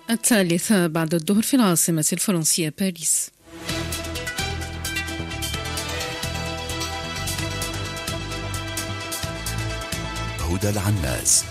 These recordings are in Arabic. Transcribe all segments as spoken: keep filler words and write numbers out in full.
الثالثة بعد الظهر في العاصمة الفرنسية باريس. هدى العناز.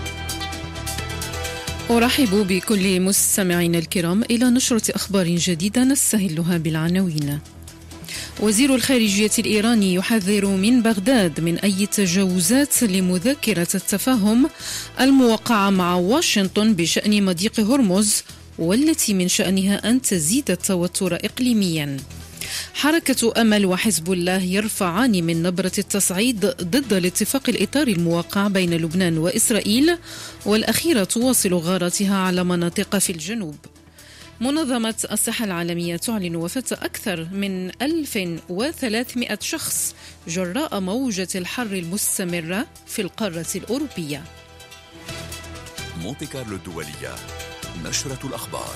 أرحب بكل مستمعينا الكرام إلى نشرة أخبار جديدة نستهلها بالعناوين. وزير الخارجية الإيراني يحذر من بغداد من أي تجاوزات لمذكرة التفاهم الموقعة مع واشنطن بشأن مضيق هرمز، والتي من شأنها أن تزيد التوتر إقليميا. حركة أمل وحزب الله يرفعان من نبرة التصعيد ضد الاتفاق الإطاري الموقع بين لبنان وإسرائيل، والأخيرة تواصل غاراتها على مناطق في الجنوب. منظمة الصحة العالمية تعلن وفاة أكثر من ألف وثلاثمائة شخص جراء موجة الحر المستمرة في القارة الأوروبية. مونتي كارلو الدولية، نشرة الأخبار.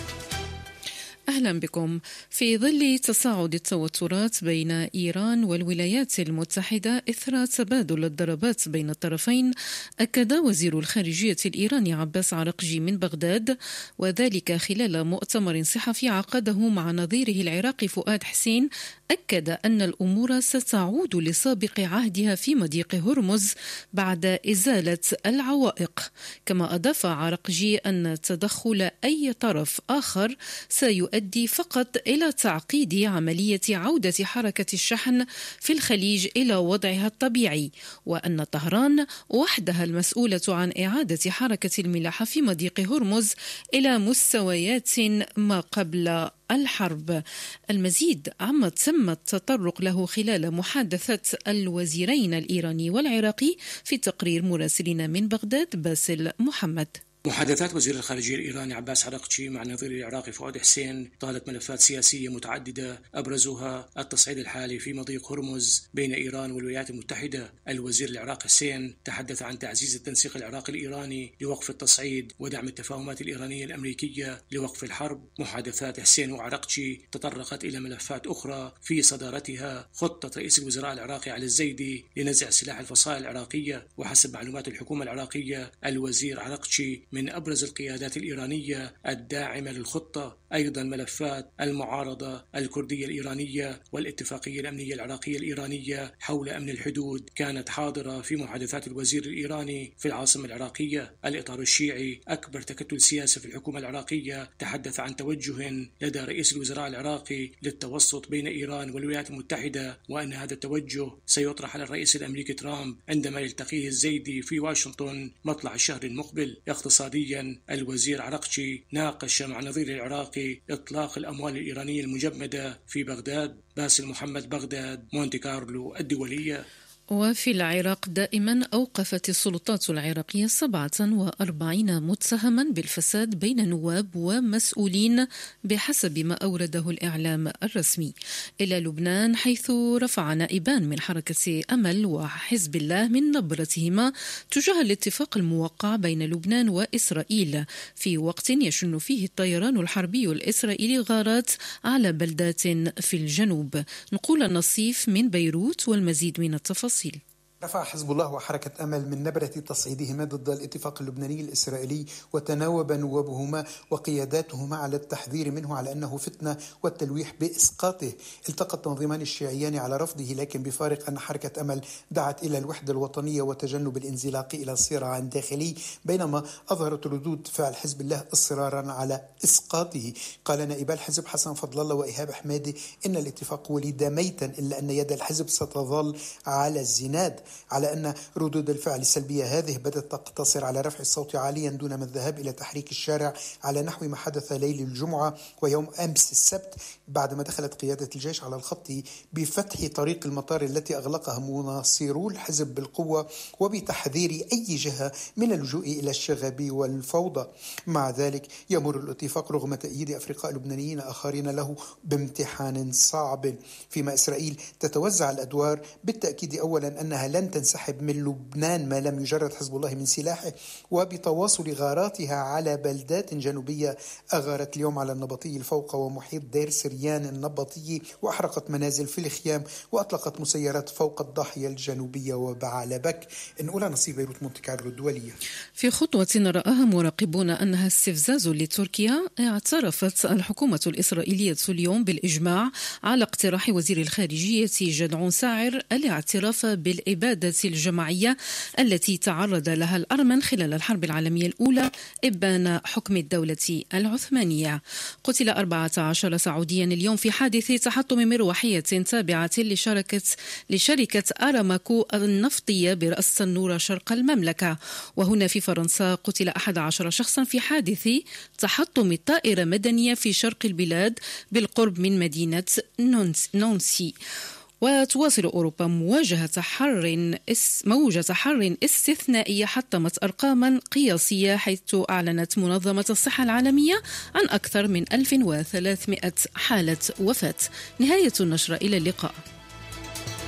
أهلا بكم. في ظل تصاعد التوترات بين إيران والولايات المتحدة إثر تبادل الضربات بين الطرفين، أكد وزير الخارجية الإيراني عباس عراقجي من بغداد، وذلك خلال مؤتمر صحفي عقده مع نظيره العراقي فؤاد حسين، أكد أن الأمور ستعود لسابق عهدها في مضيق هرمز بعد إزالة العوائق. كما أضاف عراقجي أن تدخل أي طرف آخر سيؤدي فقط إلى تعقيد عملية عودة حركة الشحن في الخليج إلى وضعها الطبيعي، وأن طهران وحدها المسؤولة عن إعادة حركة الملاحة في مضيق هرمز إلى مستويات ما قبل الحرب. المزيد عما تم التطرق له خلال محادثة الوزيرين الإيراني والعراقي في تقرير مراسلنا من بغداد باسل محمد. محادثات وزير الخارجية الإيراني عباس عراقجي مع النظير العراقي فؤاد حسين طالت ملفات سياسية متعددة أبرزها التصعيد الحالي في مضيق هرمز بين إيران والولايات المتحدة. الوزير العراقي حسين تحدث عن تعزيز التنسيق العراقي الإيراني لوقف التصعيد ودعم التفاهمات الإيرانية الأمريكية لوقف الحرب. محادثات حسين وعراقجي تطرقت إلى ملفات أخرى في صدارتها خطة رئيس الوزراء العراقي علي الزيدي لنزع سلاح الفصائل العراقية. وحسب معلومات الحكومة العراقية، الوزير عراقجي من أبرز القيادات الإيرانية الداعمة للخطة. أيضا ملفات المعارضة الكردية الإيرانية والاتفاقية الأمنية العراقية الإيرانية حول أمن الحدود كانت حاضرة في محادثات الوزير الإيراني في العاصمة العراقية. الإطار الشيعي أكبر تكتل سياسي في الحكومة العراقية تحدث عن توجه لدى رئيس الوزراء العراقي للتوسط بين إيران والولايات المتحدة، وأن هذا التوجه سيطرح على الرئيس الأمريكي ترامب عندما يلتقيه الزيدي في واشنطن مطلع الشهر المقبل. اقتصاديا، الوزير عراقجي ناقش مع نظيره العراقي إطلاق الأموال الإيرانية المجمدة في بغداد. باسل محمد، بغداد، مونتي كارلو الدولية. وفي العراق دائما أوقفت السلطات العراقية سبعة وأربعين متهما بالفساد بين نواب ومسؤولين بحسب ما أورده الإعلام الرسمي، إلى لبنان، حيث رفع نائبان من حركة أمل وحزب الله من نبرتهما تجاه الاتفاق الموقع بين لبنان وإسرائيل، في وقت يشن فيه الطيران الحربي الإسرائيلي غارات على بلدات في الجنوب. نقول النصيف من بيروت والمزيد من التفاصيل. رفع حزب الله وحركة أمل من نبرة تصعيدهما ضد الاتفاق اللبناني الإسرائيلي، وتناوب نوابهما وقياداتهما على التحذير منه على أنه فتنة والتلويح بإسقاطه. التقى التنظيمان الشيعيان على رفضه، لكن بفارق أن حركة أمل دعت إلى الوحدة الوطنية وتجنب الانزلاق إلى صراع داخلي، بينما أظهرت ردود فعل حزب الله إصرارا على إسقاطه. قال نائبا الحزب حسن فضل الله وإيهاب حمادي إن الاتفاق ولد ميتا، إلا أن يد الحزب ستظل على الزناد، على أن ردود الفعل السلبية هذه بدأت تقتصر على رفع الصوت عاليا دون ما الذهاب إلى تحريك الشارع، على نحو ما حدث ليل الجمعة ويوم أمس السبت بعدما دخلت قيادة الجيش على الخط بفتح طريق المطار التي أغلقها مناصرو الحزب بالقوة، وبتحذير أي جهة من اللجوء إلى الشغب والفوضى. مع ذلك يمر الاتفاق رغم تأييد أفرقاء لبنانيين آخرين له بامتحان صعب، فيما إسرائيل تتوزع الأدوار بالتأكيد أولا أنها لن تنسحب من لبنان ما لم يجرد حزب الله من سلاحه، وبتواصل غاراتها على بلدات جنوبية أغارت اليوم على النبطي الفوق ومحيط دير سريان النبطي، وأحرقت منازل في الخيام، وأطلقت مسيرات فوق الضاحية الجنوبية وبعلبك. نقول نصيب بيروت مونتي كارلو الدولية. في خطوة رآها مراقبون أنها استفزاز لتركيا، اعترفت الحكومة الإسرائيلية اليوم بالإجماع على اقتراح وزير الخارجية جدعون ساعر الاعتراف بالإبادة الجماعية التي تعرض لها الأرمن خلال الحرب العالمية الأولى إبان حكم الدولة العثمانية. قتل أربعة عشر سعوديا اليوم في حادث تحطم مروحية تابعة لشركة لشركة أرامكو النفطية برأس النور شرق المملكة. وهنا في فرنسا قتل أحد عشر شخصا في حادث تحطم طائرة مدنية في شرق البلاد بالقرب من مدينة نونسي. وتواصل أوروبا مواجهة حر موجة حر استثنائية حطمت أرقاما قياسية، حيث أعلنت منظمة الصحة العالمية عن أكثر من ألف وثلاثمائة حالة وفاة. نهاية النشرة، إلى اللقاء.